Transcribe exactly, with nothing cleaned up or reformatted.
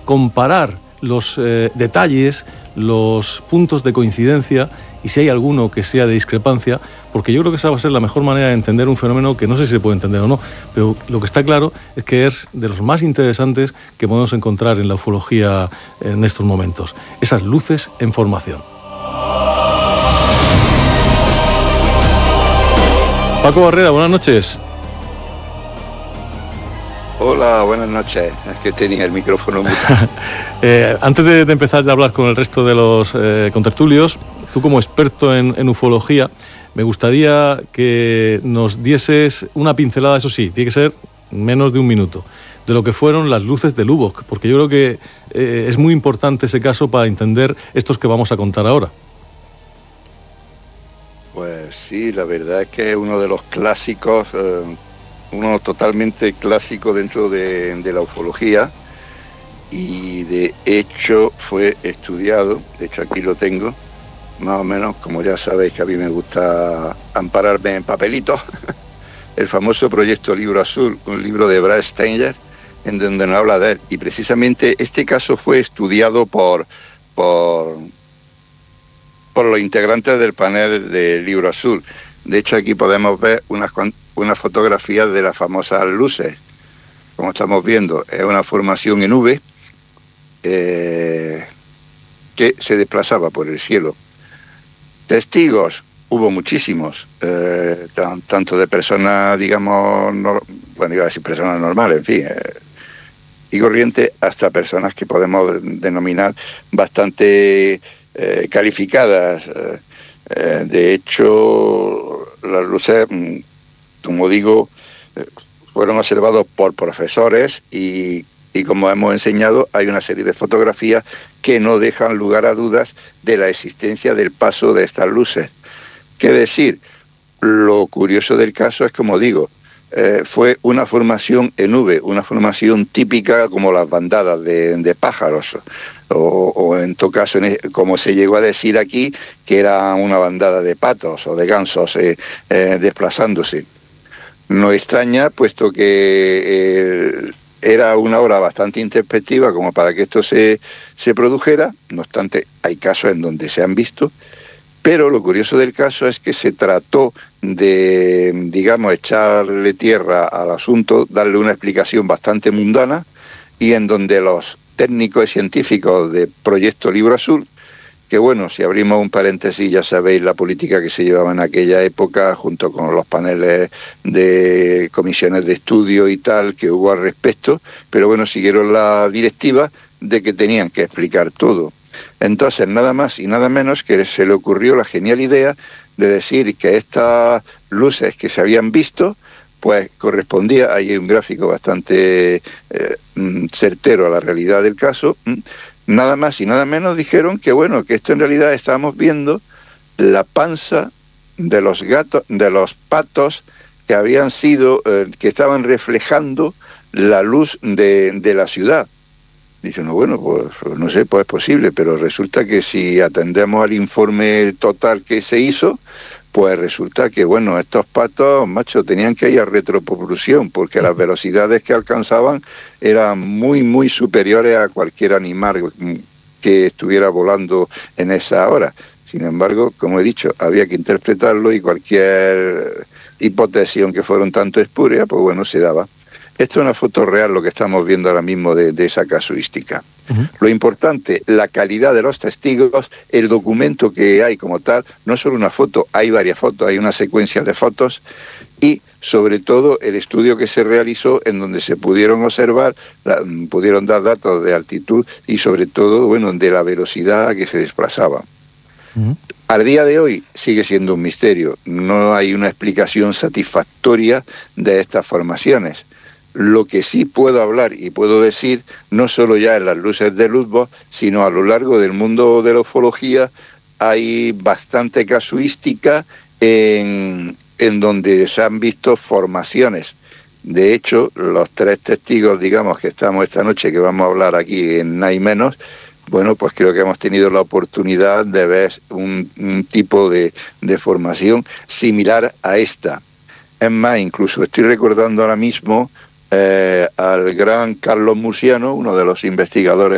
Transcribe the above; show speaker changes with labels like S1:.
S1: comparar los eh, detalles, los puntos de coincidencia y si hay alguno que sea de discrepancia, porque yo creo que esa va a ser la mejor manera de entender un fenómeno que no sé si se puede entender o no, pero lo que está claro es que es de los más interesantes que podemos encontrar en la ufología en estos momentos, esas luces en formación. Paco Barrera, buenas noches.
S2: Hola, buenas noches. Es que tenía el micrófono mutado.
S1: eh, antes de, de empezar a hablar con el resto de los eh, contertulios, tú como experto en, en ufología, me gustaría que nos dieses una pincelada, eso sí, tiene que ser menos de un minuto, de lo que fueron las luces de Lubbock, porque yo creo que eh, es muy importante ese caso para entender estos que vamos a contar ahora.
S2: Pues sí, la verdad es que es uno de los clásicos, eh, uno totalmente clásico dentro de, de la ufología, y de hecho fue estudiado, de hecho aquí lo tengo, más o menos, como ya sabéis que a mí me gusta ampararme en papelitos, el famoso proyecto Libro Azul, un libro de Brad Steiger, en donde nos habla de él, y precisamente este caso fue estudiado por, por, por los integrantes del panel de Libro Azul. De hecho aquí podemos ver unas, unas fotografías de las famosas luces. Como estamos viendo, es una formación en V eh, que se desplazaba por el cielo. Testigos, hubo muchísimos, eh, tan, tanto de personas, digamos, no, bueno, iba a decir personas normales, en fin, eh, y corriente, hasta personas que podemos denominar bastante eh, calificadas. Eh, eh, de hecho, las luces, como digo, eh, fueron observados por profesores y, y como hemos enseñado, hay una serie de fotografías que no dejan lugar a dudas de la existencia del paso de estas luces. ¿Qué decir? Lo curioso del caso es, como digo, eh, fue una formación en V, una formación típica como las bandadas de, de pájaros, o, o en todo caso, como se llegó a decir aquí, que era una bandada de patos o de gansos eh, eh, desplazándose. No extraña, puesto que eh, era una hora bastante introspectiva como para que esto se, se produjera. No obstante, hay casos en donde se han visto, pero lo curioso del caso es que se trató de, digamos, echarle tierra al asunto, darle una explicación bastante mundana, y en donde los técnicos y científicos de Proyecto Libro Azul, que bueno, si abrimos un paréntesis, ya sabéis la política que se llevaba en aquella época, junto con los paneles de comisiones de estudio y tal que hubo al respecto, pero bueno, siguieron la directiva de que tenían que explicar todo. Entonces, nada más y nada menos que se le ocurrió la genial idea de decir que estas luces que se habían visto, pues correspondía, ahí hay un gráfico bastante eh, certero a la realidad del caso. Nada más y nada menos dijeron que bueno, que esto en realidad estábamos viendo la panza de los gatos, de los patos que habían sido, eh, que estaban reflejando la luz de, de la ciudad. Dicen, no, bueno, pues no sé, pues es posible, pero resulta que si atendemos al informe total que se hizo, pues resulta que, bueno, estos patos, macho, tenían que ir a retropropulsión, porque las velocidades que alcanzaban eran muy, muy superiores a cualquier animal que estuviera volando en esa hora. Sin embargo, como he dicho, había que interpretarlo y cualquier hipótesis, aunque fueron tanto espuria, pues bueno, se daba. Esto es una foto real, lo que estamos viendo ahora mismo de, de esa casuística. Uh-huh. Lo importante, la calidad de los testigos, el documento que hay como tal, no solo una foto, hay varias fotos, hay una secuencia de fotos, y sobre todo el estudio que se realizó en donde se pudieron observar, la, pudieron dar datos de altitud y sobre todo, bueno, de la velocidad a que se desplazaban. Uh-huh. Al día de hoy sigue siendo un misterio, no hay una explicación satisfactoria de estas formaciones. Lo que sí puedo hablar y puedo decir, no solo ya en las luces de Lubbock, sino a lo largo del mundo de la ufología, hay bastante casuística en, en donde se han visto formaciones. De hecho, los tres testigos, digamos, que estamos esta noche, que vamos a hablar aquí en Nada y Menos, bueno, pues creo que hemos tenido la oportunidad de ver un, un tipo de, de formación similar a esta. Es más, incluso estoy recordando ahora mismo Eh, al gran Carlos Murciano, uno de los investigadores